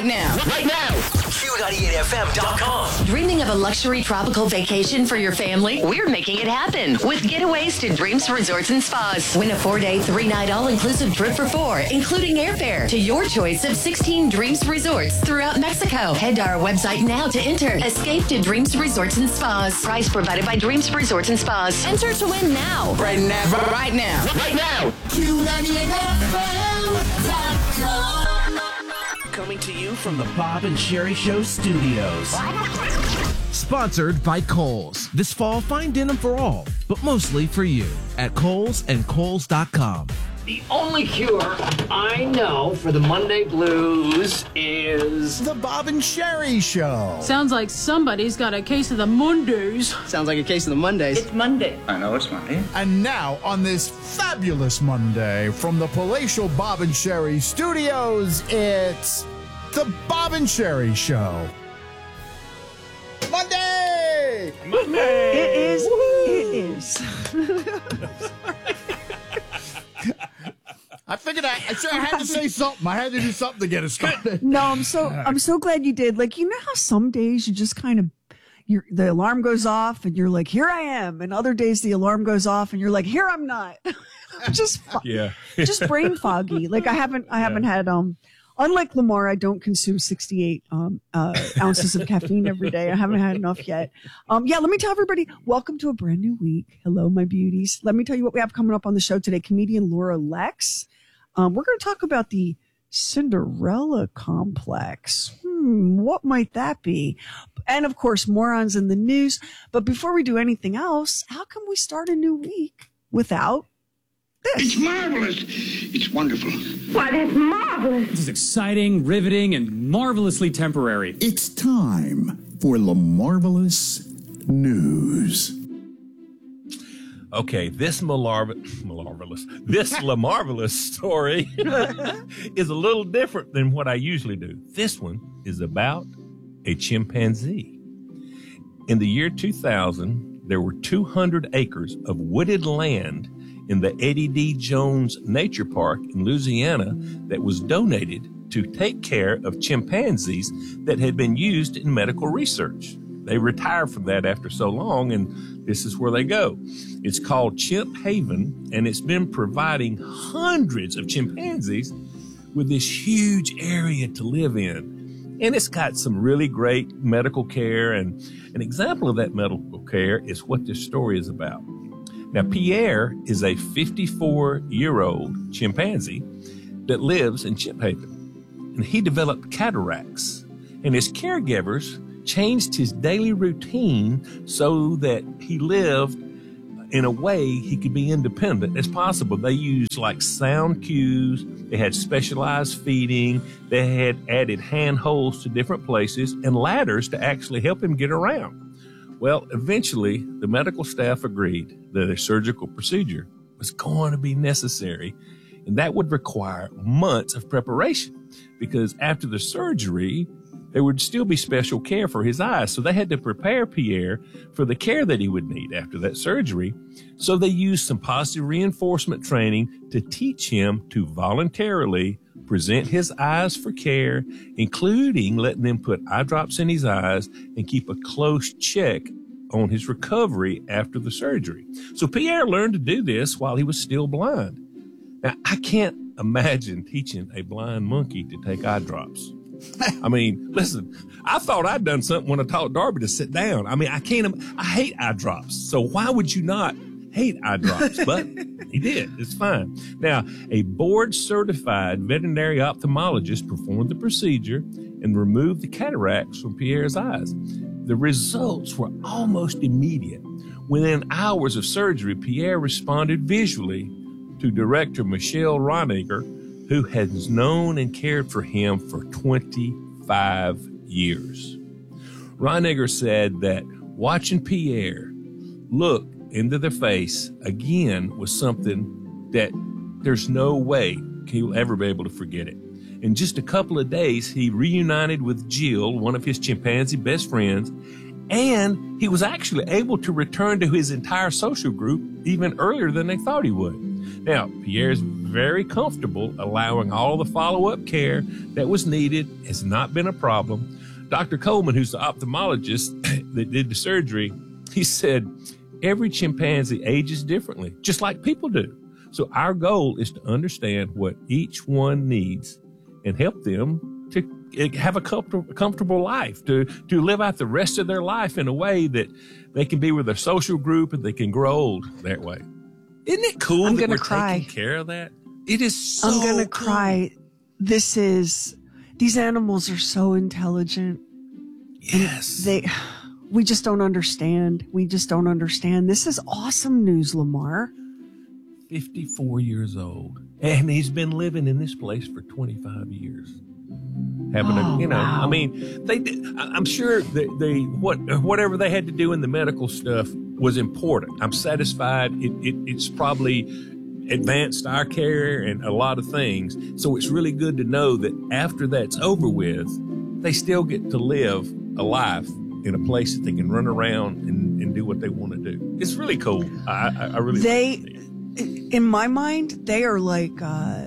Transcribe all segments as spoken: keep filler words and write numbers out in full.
right now. Right now. Q ninety-eight F M dot com. Dreaming of a luxury tropical vacation for your family? We're making it happen with getaways to Dreams Resorts and Spas. Win a four-day, three-night all-inclusive trip for four, including airfare to your choice of sixteen Dreams Resorts throughout Mexico. Head to our website now to enter. Escape to Dreams Resorts and Spas. Prize provided by Dreams Resorts and Spas. Enter to win now. Right now. Right now. Right now. Q ninety-eight F M dot com. Coming to you from the Bob and Sherry Show studios. Sponsored by Kohl's. This fall, find denim for all, but mostly for you at Kohl's and Kohl's dot com. The only cure I know for the Monday blues is The Bob and Sherry Show. Sounds like somebody's got a case of the Mondays. Sounds like a case of the Mondays. It's Monday. I know it's Monday. And now, on this fabulous Monday, from the palatial Bob and Sherry studios, it's The Bob and Sherry Show. Monday! Monday! It is. Woo-hoo. It is. I figured I, I, I had to say something. I had to do something to get us started. No, I'm so I'm so glad you did. Like, you know how some days you just kind of your the alarm goes off and you're like, here I am, and other days the alarm goes off and you're like, here I'm not. just fo- yeah, just brain foggy. Like I haven't I haven't yeah. had um. Unlike Lamar, I don't consume sixty-eight um, uh, ounces of caffeine every day. I haven't had enough yet. Um, yeah, let me tell everybody, welcome to a brand new week. Hello, my beauties. Let me tell you what we have coming up on the show today. Comedian Laura Lex. Um, we're going to talk about the Cinderella complex. Hmm, what might that be? And, of course, morons in the news. But before we do anything else, how can we start a new week without this? It's marvelous. It's wonderful. Why, that's marvelous. This is exciting, riveting, and marvelously temporary. It's time for the Marvelous News. Okay, this Malarv- Marvelous, this La Marvelous story is a little different than what I usually do. This one is about a chimpanzee. In the year two thousand, there were two hundred acres of wooded land in the Eddie D. Jones Nature Park in Louisiana that was donated to take care of chimpanzees that had been used in medical research. They retired from that after so long, and this is where they go. It's called Chimp Haven, and it's been providing hundreds of chimpanzees with this huge area to live in. And it's got some really great medical care, and an example of that medical care is what this story is about. Now, Pierre is a fifty-four-year-old chimpanzee that lives in Chimp Haven, and he developed cataracts, and his caregivers changed his daily routine so that he lived in a way he could be independent as possible. They used like sound cues. They had specialized feeding. They had added handholds to different places and ladders to actually help him get around. Well, eventually the medical staff agreed that a surgical procedure was going to be necessary, and that would require months of preparation because after the surgery, there would still be special care for his eyes. So they had to prepare Pierre for the care that he would need after that surgery. So they used some positive reinforcement training to teach him to voluntarily present his eyes for care, including letting them put eye drops in his eyes and keep a close check on his recovery after the surgery. So Pierre learned to do this while he was still blind. Now, I can't imagine teaching a blind monkey to take eye drops. I mean, listen, I thought I'd done something when I taught Darby to sit down. I mean, I can't, I hate eye drops. So why would you not hate eye drops? But he did. It's fine. Now, a board certified veterinary ophthalmologist performed the procedure and removed the cataracts from Pierre's eyes. The results were almost immediate. Within hours of surgery, Pierre responded visually to director Michelle Roniger, who has known and cared for him for twenty-five years. Roniger said that watching Pierre look into the face again was something that there's no way he'll ever be able to forget it. In just a couple of days, he reunited with Jill, one of his chimpanzee best friends, and he was actually able to return to his entire social group even earlier than they thought he would. Now, Pierre's very comfortable allowing all the follow-up care that was needed. Has not been a problem. Doctor Coleman, who's the ophthalmologist that did the surgery, he said, every chimpanzee ages differently, just like people do. So our goal is to understand what each one needs and help them to have a comfortable, comfortable life, to, to live out the rest of their life in a way that they can be with their social group and they can grow old that way. Isn't it cool I'm that gonna we're cry. taking care of that? It is so I'm going to cool. cry. This is, these animals are so intelligent. Yes. And they, we just don't understand. We just don't understand. This is awesome news, Lamar. fifty-four years old. And he's been living in this place for twenty-five years. Having Oh, a, you know, wow. I mean, they, I- I'm sure that they, what, whatever they had to do in the medical stuff was important. I'm satisfied. It, it, it's probably advanced our care and a lot of things. So it's really good to know that after that's over with, they still get to live a life in a place that they can run around and, and do what they want to do. It's really cool. I, I, I really They, like it. in my mind, they are like uh,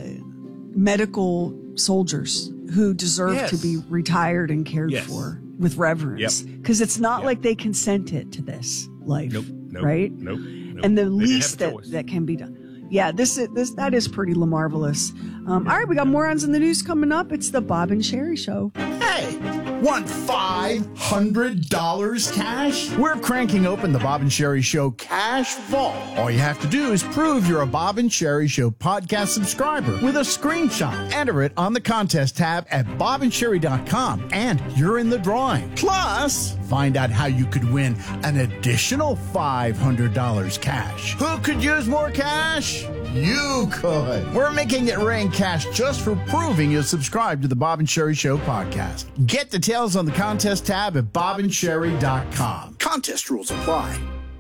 medical soldiers who deserve Yes. to be retired and cared Yes. for with reverence. Yep. Because it's not Yep. like they consented to this life, Nope, nope, right? nope, nope. And the They didn't least have a that, choice. that can be done. Yeah, this is this that is pretty marvelous. Um, all right, we got morons in the news coming up. It's the Bob and Sherry Show. Hey, want five hundred dollars cash? We're cranking open the Bob and Sherry Show Cash Vault. All you have to do is prove you're a Bob and Sherry Show podcast subscriber with a screenshot. Enter it on the contest tab at bob and sherry dot com, and you're in the drawing. Plus, find out how you could win an additional five hundred dollars cash. Who could use more cash? You could. We're making it rain cash just for proving you subscribe to the Bob and Sherry Show podcast. Get details on the contest tab at bob and sherry dot com. Contest rules apply.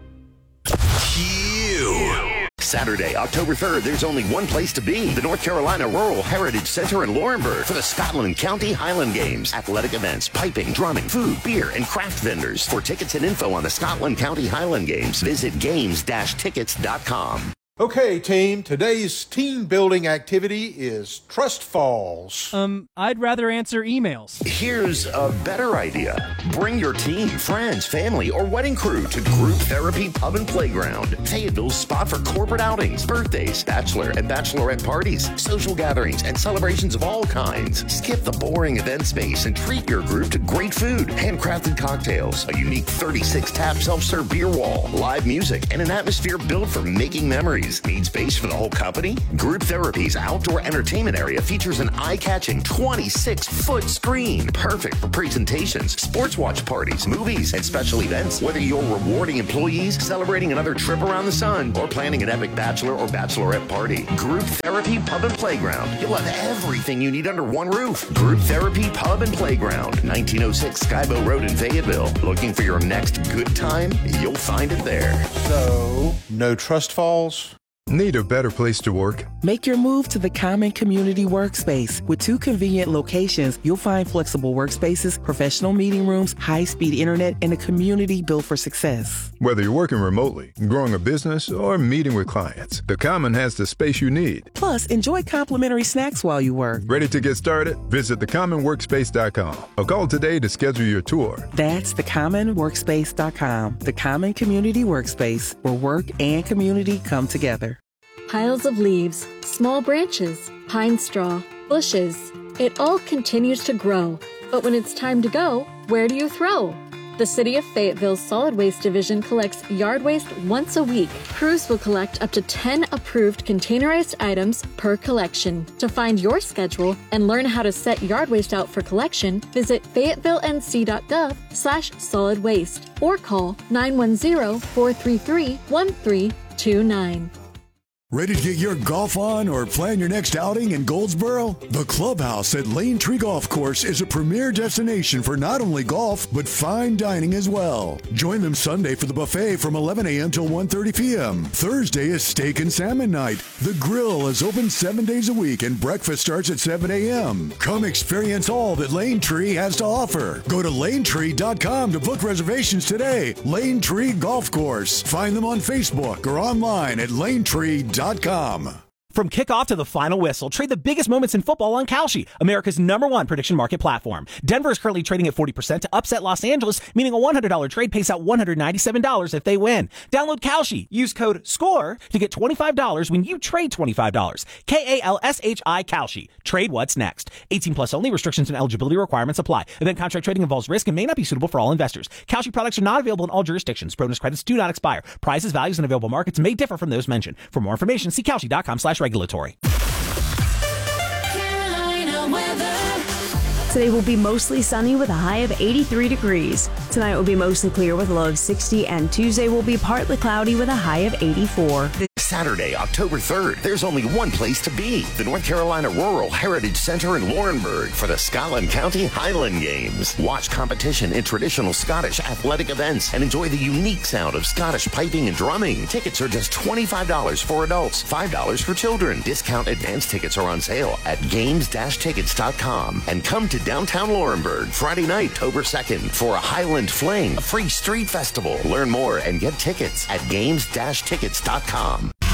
Q. Saturday, October third, there's only one place to be. The North Carolina Rural Heritage Center in Laurinburg for the Scotland County Highland Games. Athletic events, piping, drumming, food, beer, and craft vendors. For tickets and info on the Scotland County Highland Games, visit games dash tickets dot com. Okay, team, today's team building activity is Trust Falls. Um, I'd rather answer emails. Here's a better idea. Bring your team, friends, family, or wedding crew to Group Therapy Pub and Playground. Fayetteville's spot for corporate outings, birthdays, bachelor and bachelorette parties, social gatherings, and celebrations of all kinds. Skip the boring event space and treat your group to great food, handcrafted cocktails, a unique thirty-six tap self-serve beer wall, live music, and an atmosphere built for making memories. Need space for the whole company? Group Therapy's outdoor entertainment area features an eye-catching twenty-six foot screen, perfect for presentations, sports watch parties, movies, and special events. Whether you're rewarding employees, celebrating another trip around the sun, or planning an epic bachelor or bachelorette party, Group Therapy Pub and Playground. You'll have everything you need under one roof. Group Therapy Pub and Playground, nineteen oh six Skybo Road in Fayetteville. Looking for your next good time? You'll find it there. So, no Trust Falls? Need a better place to work? Make your move to the Common Community Workspace. With two convenient locations, you'll find flexible workspaces, professional meeting rooms, high-speed internet, and a community built for success. Whether you're working remotely, growing a business, or meeting with clients, the Common has the space you need. Plus, enjoy complimentary snacks while you work. Ready to get started? Visit the common workspace dot com or call today to schedule your tour. That's the common workspace dot com. The Common Community Workspace, where work and community come together. Piles of leaves, small branches, pine straw, bushes. It all continues to grow. But when it's time to go, where do you throw? The City of Fayetteville's Solid Waste Division collects yard waste once a week. Crews will collect up to ten approved containerized items per collection. To find your schedule and learn how to set yard waste out for collection, visit fayetteville n c dot gov slash solid waste or call nine one zero, four three three, one three two nine. Ready to get your golf on or plan your next outing in Goldsboro? The Clubhouse at Lane Tree Golf Course is a premier destination for not only golf, but fine dining as well. Join them Sunday for the buffet from eleven a.m. till one thirty p.m. Thursday is steak and salmon night. The grill is open seven days a week and breakfast starts at seven a.m. Come experience all that Lane Tree has to offer. Go to lane tree dot com to book reservations today. Lane Tree Golf Course. Find them on Facebook or online at lane tree dot com. From kickoff to the final whistle, trade the biggest moments in football on Kalshi, America's number one prediction market platform. Denver is currently trading at forty percent to upset Los Angeles, meaning a one hundred dollars trade pays out one hundred ninety-seven dollars if they win. Download Kalshi. Use code SCORE to get twenty-five dollars when you trade twenty-five dollars. K A L S H I Kalshi. Trade what's next. eighteen plus only. Restrictions and eligibility requirements apply. Event contract trading involves risk and may not be suitable for all investors. Kalshi products are not available in all jurisdictions. Bonus credits do not expire. Prices, values, and available markets may differ from those mentioned. For more information, see Kalshi.com slash regulatory. Today will be mostly sunny with a high of eighty-three degrees. Tonight will be mostly clear with a low of sixty, and Tuesday will be partly cloudy with a high of eighty-four. Saturday, October third, there's only one place to be. The North Carolina Rural Heritage Center in Laurinburg for the Scotland County Highland Games. Watch competition in traditional Scottish athletic events and enjoy the unique sound of Scottish piping and drumming. Tickets are just twenty-five dollars for adults, five dollars for children. Discount advance tickets are on sale at games dash tickets dot com. And come to downtown Laurinburg Friday night, October second for a Highland Fling, a free street festival. Learn more and get tickets at games dash tickets dot com.